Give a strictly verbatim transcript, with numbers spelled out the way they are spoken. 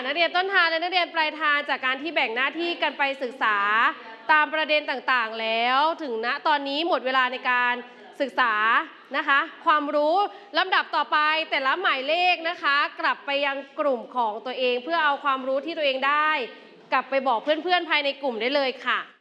นักเรียนต้นทางและนักเรียนปลายทางจากการที่แบ่งหน้าที่กันไปศึกษาตามประเด็นต่างๆแล้วถึงณตอนนี้หมดเวลาในการศึกษานะคะความรู้ลำดับต่อไปแต่ละหมายเลขนะคะกลับไปยังกลุ่มของตัวเองเพื่อเอาความรู้ที่ตัวเองได้กลับไปบอกเพื่อนๆภายในกลุ่มได้เลยค่ะ